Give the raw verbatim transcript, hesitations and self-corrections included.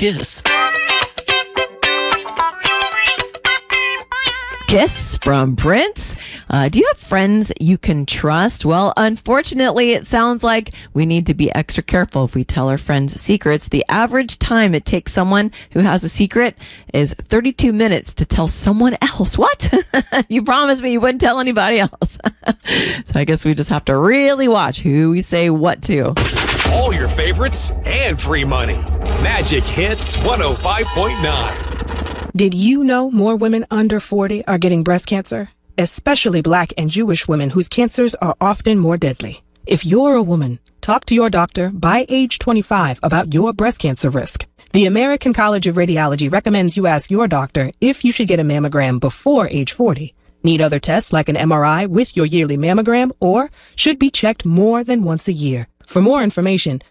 Kiss. Kiss from Prince. Uh, do you have friends you can trust? Well, unfortunately, it sounds like we need to be extra careful if we tell our friends secrets. The average time it takes someone who has a secret is thirty-two minutes to tell someone else. What? You promised me you wouldn't tell anybody else. So I guess we just have to really watch who we say what to. All your favorites and free money. Magic Hits one oh five point nine. Did you know more women under forty are getting breast cancer? Especially Black and Jewish women whose cancers are often more deadly. If you're a woman, talk to your doctor by age twenty-five about your breast cancer risk. The American College of Radiology recommends you ask your doctor if you should get a mammogram before age forty. Need other tests like an M R I with your yearly mammogram, or should be checked more than once a year. For more information,